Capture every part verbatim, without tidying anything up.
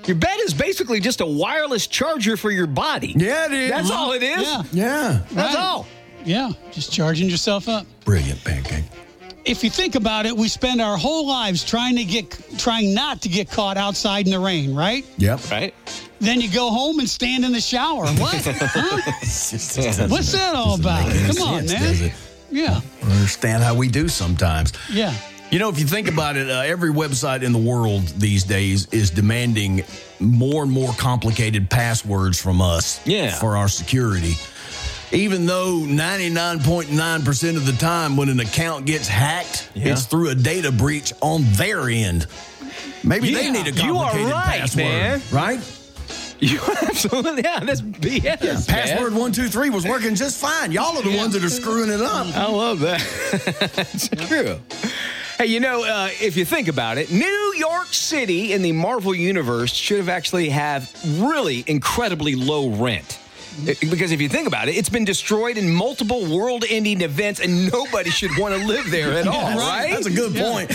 Your bed is basically just a wireless charger for your body. Yeah, it is. That's all it is. Yeah. Yeah. That's Right. all. Yeah, just charging yourself up. Brilliant, Pancake. If you think about it, we spend our whole lives trying to get, trying not to get caught outside in the rain, right? Yep. Right? Then you go home and stand in the shower. What? Huh? What's that all about? Come on, man. Yeah. I understand how we do sometimes. Yeah. You know, if you think about it, uh, every website in the world these days is demanding more and more complicated passwords from us Yeah. for our security. Even though ninety-nine point nine percent of the time when an account gets hacked, Yeah. it's through a data breach on their end. Maybe they Yeah. need a You are complicated right, password, man. right? You absolutely, yeah, that's B S. Yeah, man. password one two three was working just fine. Y'all are the ones that are screwing it up. I love that. It's true. Hey, you know, uh, if you think about it, New York City in the Marvel Universe should have actually have really incredibly low rent. Because if you think about it, it's been destroyed in multiple world-ending events, and nobody should want to live there at all, right? That's a good point.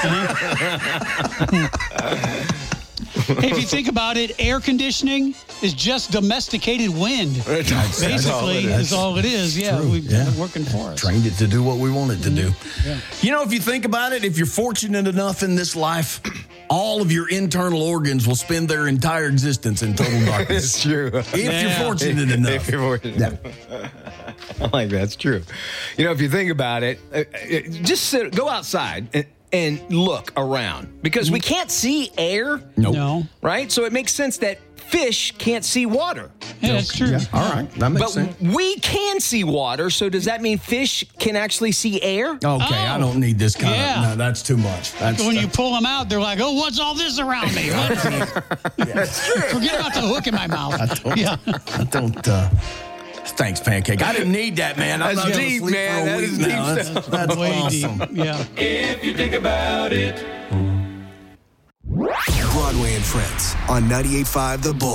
Hey, if you think about it, air conditioning is just domesticated wind. That's Basically, all it is all it is. Yeah, true. we've Yeah. been working for us. Trained it to do what we want it to do. Yeah. You know, if you think about it, if you're fortunate enough in this life, all of your internal organs will spend their entire existence in total darkness. It's true. If Yeah. you're fortunate enough. If you're fortunate. Yeah. I like that. It's true. You know, if you think about it, uh, uh, just sit, go outside and, and look around because we can't see air, Nope. No. right? So it makes sense that fish can't see water. Yeah, that's true. Yeah. All right. That makes But sense. we can see water, so does that mean fish can actually see air? Okay, I Oh. don't need this kind Yeah. of. No, that's too much. That's When you pull them out, they're like, "Oh, what's all this around me?" What? Forget about the hook in my mouth. Yeah. I don't. Uh, thanks, Pancake. I didn't need that, man. I'm That's not gonna deep, sleep man. for a That week is now. deep That's, stuff. that's Way awesome. deep. Yeah. If you think about it. Broadway and Friends on ninety-eight point five The Bull.